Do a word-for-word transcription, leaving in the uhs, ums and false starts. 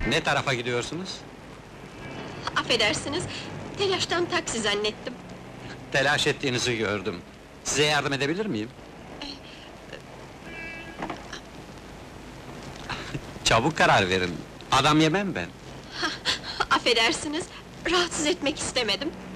Ne tarafa gidiyorsunuz? Affedersiniz, telaştan taksi zannettim. Telaş ettiğinizi gördüm. Size yardım edebilir miyim? Çabuk karar verin. Adam yemem ben. Affedersiniz, rahatsız etmek istemedim.